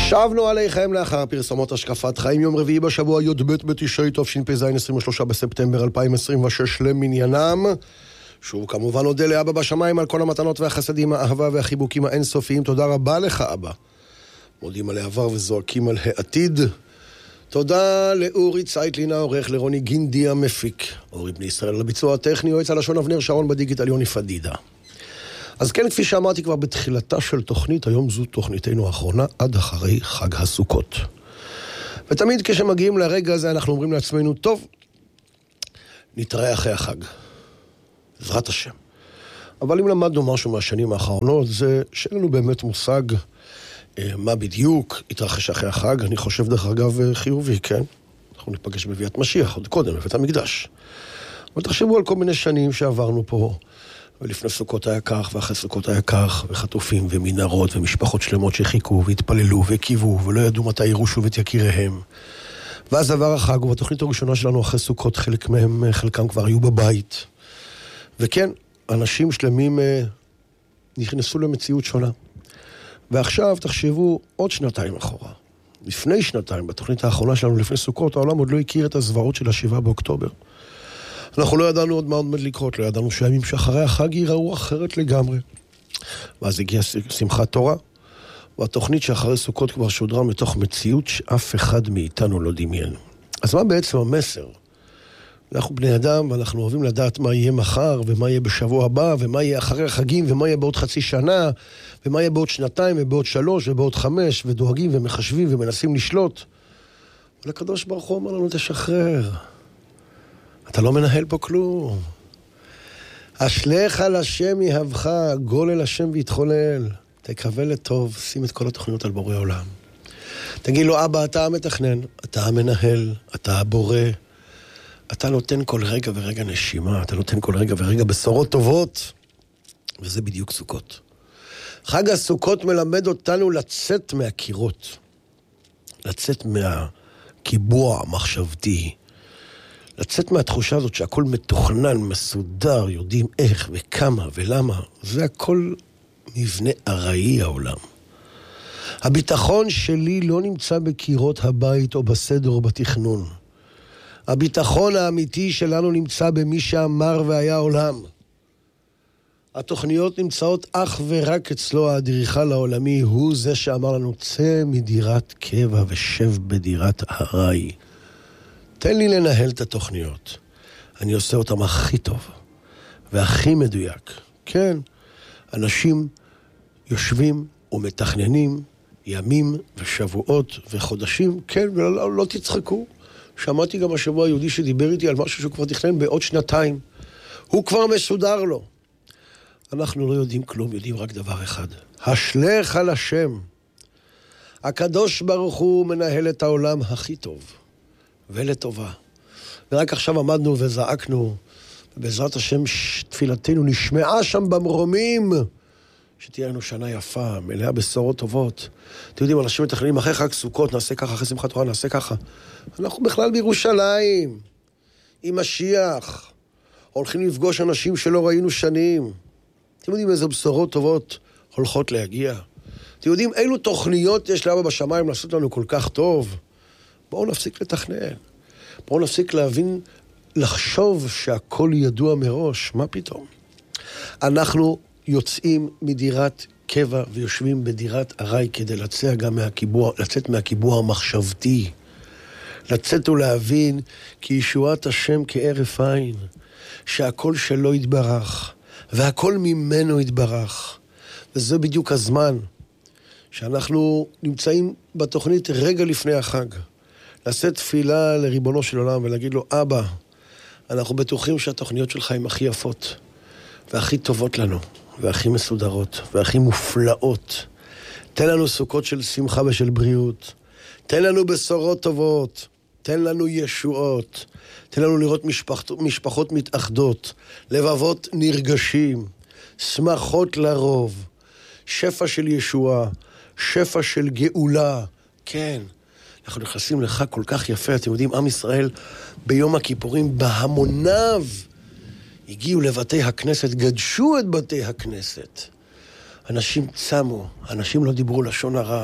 שבנו עליכם לאחר פרסומות השקפת חיים, יום רביעי בשבוע י"ב בתשרי תשפ"ז, 23 בספטמבר 2026 למניינם. שוב כמובן נודה לאבא בשמיים על כל המתנות והחסדים, האהבה והחיבוקים האינסופיים. תודה רבה לך אבא. מודים על העבר וזועקים על העתיד. תודה לאורי צייטלין העורך, לרוני גינדי המפיק, אורי בני ישראל לביצוע הטכני, יועץ הלשון אבנר שרון בדיגיטל, יוני פדידה. אז כן, כפי שאמרתי כבר בתחילתה של תוכנית, היום זו תוכניתנו האחרונה עד אחרי חג הסוכות. ותמיד כשמגיעים לרגע הזה אנחנו אומרים לעצמנו, טוב, נתראה אחרי החג. בעזרת השם. אבל אם למדנו משהו מהשנים האחרונות, זה שאין לנו באמת מושג מה בדיוק התרחש אחרי החג. אני חושב דרך אגב חיובי, כן? אנחנו ניפגש בביאת משיח, עוד קודם, בבית המקדש. אבל תחשבו על כל מיני שנים שעברנו פה, ולפני סוכות היה כך, ואחרי סוכות היה כך, וחטופים ומנהרות ומשפחות שלמות שחיכו והתפללו וקיוו ולא ידעו מתי ירושו את יקיריהם. ואז עבר החג, ובתוכנית הראשונה שלנו אחרי סוכות חלק מהם, חלקם כבר היו בבית. וכן, אנשים שלמים נכנסו למציאות שונה. ועכשיו תחשבו עוד שנתיים אחורה. לפני שנתיים, בתוכנית האחרונה שלנו לפני סוכות, העולם עוד לא הכיר את הזוועות של 7 באוקטובר. אנחנו לא ידענו עוד מה עומד לקרות, לא ידענו שהימים שאחרי החג ייראו אחרת לגמרי. ואז הגיעה שמחת תורה, והתוכנית שאחרי סוכות כבר שודרה מתוך מציאות שאף אחד מאיתנו לא דמיין. אז מה בעצם המסר? אנחנו בני אדם ואנחנו אוהבים לדעת מה יהיה מחר ומה יהיה בשבוע הבא ומה יהיה אחרי החגים ומה יהיה בעוד חצי שנה ומה יהיה בעוד שנתיים ובעוד 3 ובעוד 5 ודואגים ומחשבים ומנסים לשלוט. אבל הקדוש ברוך הוא אומר לנו תשחרר. אתה לא מנהל פה כלום. אשליך על השם יהבך, גול אל השם ויתחולל. תקווה לטוב, שים את כל התוכניות על בורא עולם. תגיד לו, אבא, אתה המתכנן, אתה המנהל, אתה הבורא. אתה נותן כל רגע ורגע נשימה, אתה נותן כל רגע ורגע בשורות טובות. וזה בדיוק סוכות. חג הסוכות מלמד אותנו לצאת מהקירות. לצאת מהקיבוע המחשבתי. לצאת מהתחושה הזאת שהכל מתוכנן, מסודר, יודעים איך וכמה ולמה. זה הכל מבנה ארעי העולם. הביטחון שלי לא נמצא בקירות הבית או בסדר או בתכנון. הביטחון האמיתי שלנו נמצא במי שאמר והיה עולם. התוכניות נמצאות אך ורק אצלו, האדריכל העולמי, הוא זה שאמר לנו, צא מדירת קבע ושב בדירת הרי. תן לי לנהל את התוכניות. אני עושה אותם הכי טוב והכי מדויק. כן, אנשים יושבים ומתכננים ימים ושבועות וחודשים, כן, ולא תצחקו. שמעתי גם השבוע היהודי שדיבר איתי על משהו שהוא כבר תכנן בעוד שנתיים. הוא כבר מסודר לו. אנחנו לא יודעים כלום, יודעים רק דבר אחד. השלך על השם. הקדוש ברוך הוא מנהל את העולם הכי טוב. ולטובה. ורק עכשיו עמדנו וזעקנו, ובעזרת השם תפילתנו נשמעה שם במרומים, שתהיה לנו שנה יפה, מלאה בשורות טובות. אתם יודעים, אנשים מתכננים אחרי חג סוכות, נעשה ככה, אחרי שמחת תורה, נעשה ככה. אנחנו בכלל בירושלים, עם משיח, הולכים לפגוש אנשים שלא ראינו שנים. אתם יודעים איזה בשורות טובות הולכות להגיע. אתם יודעים אילו תוכניות יש לאבא בשמיים לעשות לנו כל כך טוב. בואו נפסיק לתכנן. בואו נפסיק להבין, לחשוב שהכל ידוע מראש. מה פתאום? אנחנו יוצאים מדירת קבע ויושבים בדירת הרי כדי לצאת מהקיבוע המחשבתי. לצאת ולהבין כי ישועת השם כערף עין, שהכל שלו יתברך, והכל ממנו יתברך. וזה בדיוק הזמן שאנחנו נמצאים בתוכנית רגע לפני החג. לעשות תפילה לריבונו של עולם ולהגיד לו, אבא, אנחנו בטוחים שהתוכניות שלך הן הכי יפות, והכי טובות לנו, והכי מסודרות, והכי מופלאות. תן לנו סוכות של שמחה ושל בריאות. תן לנו בשורות טובות. תן לנו ישועות. תן לנו לראות משפחות מתאחדות, לבבות נרגשים, שמחות לרוב, שפע של ישועה, שפע של גאולה. כן, אנחנו נכנסים לך כל כך יפה. אתם יודעים, עם ישראל ביום הכיפורים בהמוניו הגיעו לבתי הכנסת, גדשו את בתי הכנסת. אנשים צמו, אנשים לא דיברו לשון הרע.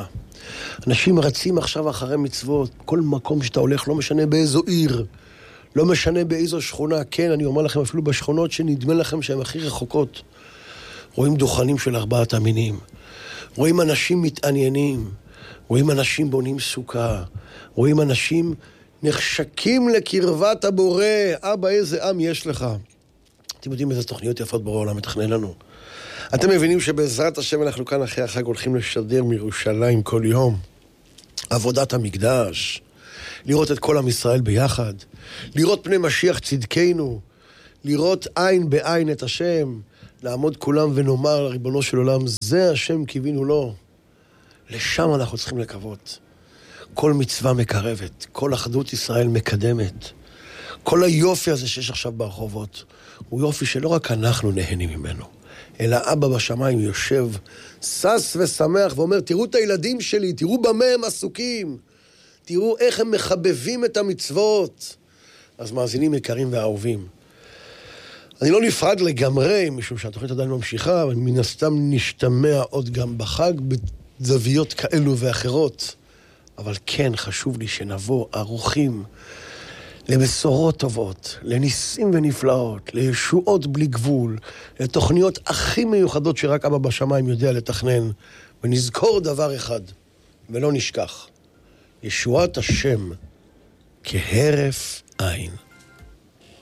אנשים רצים עכשיו אחרי מצוות, כל מקום שאתה הולך, לא משנה באיזו עיר, לא משנה באיזו שכונה, כן, אני אומר לכם, אפילו בשכונות שנדמה לכם שהן הכי רחוקות, רואים דוכנים של 4 המינים, רואים אנשים מתעניינים, רואים אנשים בונים סוכה, רואים אנשים נחשקים לקרבת הבורא. אבא, איזה עם יש לך. אתם יודעים איזה תוכניות יפות בורא העולם מתכנן לנו. אתם מבינים שבעזרת השם אנחנו כאן אחרי החג הולכים לשדר מירושלים כל יום. עבודת המקדש, לראות את כל עם ישראל ביחד, לראות פני משיח צדקנו, לראות עין בעין את השם, לעמוד כולם ונאמר לריבונו של עולם, זה השם קיווינו לו. לשם אנחנו צריכים לקוות. כל מצווה מקרבת, כל אחדות ישראל מקדמת. כל היופי הזה שיש עכשיו ברחובות, הוא יופי שלא רק אנחנו נהנים ממנו, אלא אבא בשמיים יושב, סס ושמח ואומר, תראו את הילדים שלי, תראו במה הם עסוקים, תראו איך הם מחבבים את המצוות. אז מאזינים יקרים ואהובים, אני לא נפרד לגמרי, משום שהתוכנית עדיין ממשיכה, אבל מן הסתם נשתמע עוד גם בחג, בזוויות כאלו ואחרות. אבל כן חשוב לי שנבוא ערוכים לבשורות טובות, לניסים ונפלאות, לישועות בלי גבול, לתוכניות הכי מיוחדות שרק אבא בשמיים יודע לתכנן, ונזכור דבר אחד, ולא נשכח, ישועת השם כהרף עין.